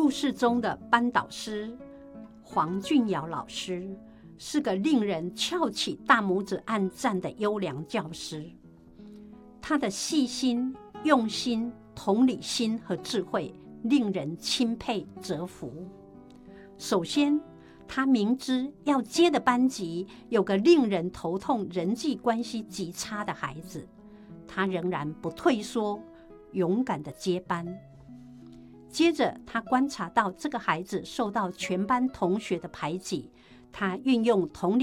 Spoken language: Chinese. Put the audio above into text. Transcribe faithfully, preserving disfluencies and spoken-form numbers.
故事中的班导师黄俊尧老师是个令人翘起大拇指按赞的优良教师，他的细心、用心、同理心和智慧令人钦佩折服。首先，他明知要接的班级有个令人头痛、人际关系极差的孩子，他仍然不退缩，勇敢地接班。接着，他观察到这个孩子受到全班同学的排挤，他运用同理